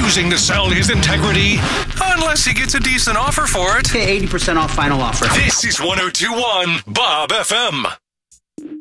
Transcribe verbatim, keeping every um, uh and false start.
refusing to sell his integrity unless he gets a decent offer for it. eighty percent off final offer. This is one oh two point one Bob F M.